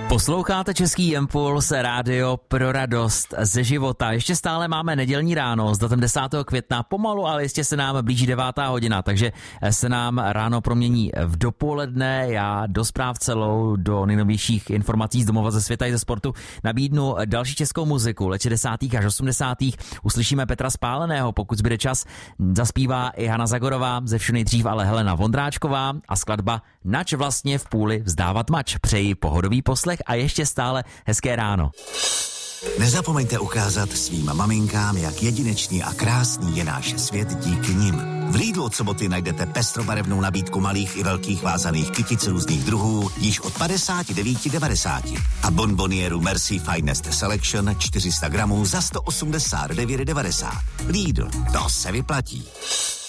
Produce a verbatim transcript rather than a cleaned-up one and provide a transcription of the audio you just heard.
Posloucháte Český impuls, rádio pro radost ze života. Ještě stále máme nedělní ráno s datem desátého května. Pomalu, ale jistě se nám blíží devátá hodina, takže se nám ráno promění v dopoledne. Já do zpráv celou, do nejnovějších informací z domova, ze světa i ze sportu nabídnu další českou muziku. Let šedesátých až osmdesátých uslyšíme Petra Spáleného, pokud zbyde čas. Zaspívá i Hana Zagorová, ze všeho nejdřív ale Helena Vondráčková a skladba Nač vlastně v půli vzdávat mač. Přeji pohodový poslech a ještě stále hezké ráno. Nezapomeňte ukázat svým maminkám, jak jedinečný a krásný je náš svět díky nim. V Lidlu od soboty najdete pestrobarevnou nabídku malých i velkých vázaných kytic různých druhů již od padesát devět devadesát a bonbonieru Merci Finest Selection čtyři sta gramů za sto osmdesát devět devadesát. Lidl, to se vyplatí.